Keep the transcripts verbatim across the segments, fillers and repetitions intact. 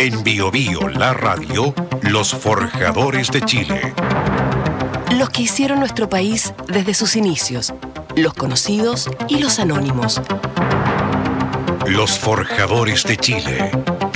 En Bio Bio, la radio, los forjadores de Chile. Los que hicieron nuestro país desde sus inicios, los conocidos y los anónimos. Los forjadores de Chile.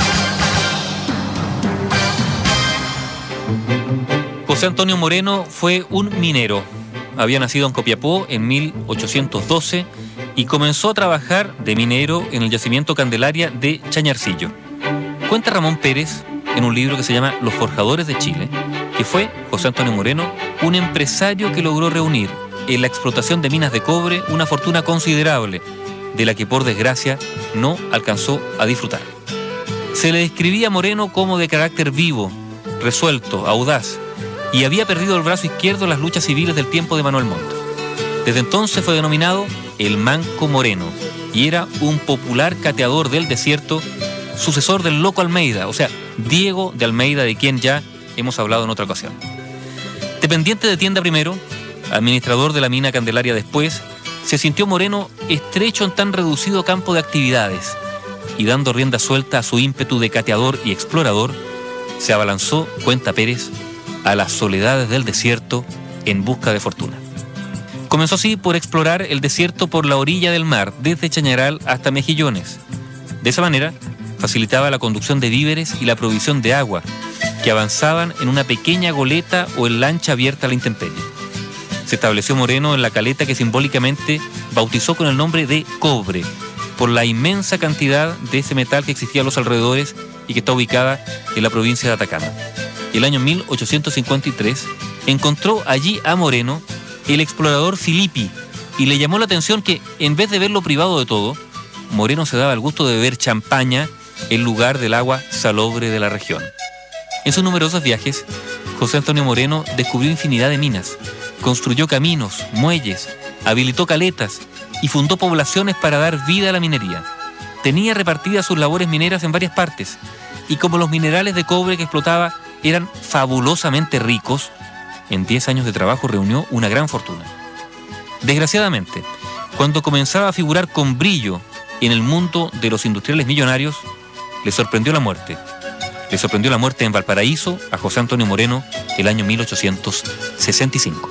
José Antonio Moreno fue un minero. Había nacido en Copiapó en mil ochocientos doce y comenzó a trabajar de minero en el yacimiento Candelaria de Chañarcillo. Cuenta Ramón Pérez en un libro que se llama Los forjadores de Chile, que fue José Antonio Moreno un empresario que logró reunir en la explotación de minas de cobre una fortuna considerable, de la que por desgracia no alcanzó a disfrutar. Se le describía a Moreno como de carácter vivo, resuelto, audaz, y había perdido el brazo izquierdo en las luchas civiles del tiempo de Manuel Montt. Desde entonces fue denominado el Manco Moreno y era un popular cateador del desierto, sucesor del Loco Almeida, o sea, Diego de Almeida, de quien ya hemos hablado en otra ocasión. Dependiente de tienda primero, administrador de la mina Candelaria después, se sintió Moreno estrecho en tan reducido campo de actividades y dando rienda suelta a su ímpetu de cateador y explorador, se abalanzó, cuenta Pérez, a las soledades del desierto en busca de fortuna. Comenzó así por explorar el desierto por la orilla del mar, desde Chañaral hasta Mejillones. De esa manera, facilitaba la conducción de víveres y la provisión de agua, que avanzaban en una pequeña goleta o en lancha abierta a la intemperie. Se estableció Moreno en la caleta que simbólicamente bautizó con el nombre de Cobre, por la inmensa cantidad de ese metal que existía a los alrededores y que está ubicada en la provincia de Atacama. El año mil ochocientos cincuenta y tres encontró allí a Moreno el explorador Filippi y le llamó la atención que, en vez de verlo privado de todo, Moreno se daba el gusto de beber champaña en lugar del agua salobre de la región. En sus numerosos viajes, José Antonio Moreno descubrió infinidad de minas, construyó caminos, muelles, habilitó caletas y fundó poblaciones para dar vida a la minería. Tenía repartidas sus labores mineras en varias partes, y como los minerales de cobre que explotaba eran fabulosamente ricos, en diez años de trabajo reunió una gran fortuna. Desgraciadamente, cuando comenzaba a figurar con brillo en el mundo de los industriales millonarios, le sorprendió la muerte. Le sorprendió la muerte en Valparaíso a José Antonio Moreno el año mil ochocientos sesenta y cinco.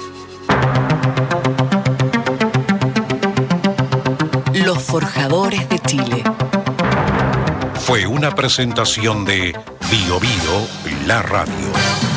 Los forjadores de Chile. Fue una presentación de Bio Bio, la radio.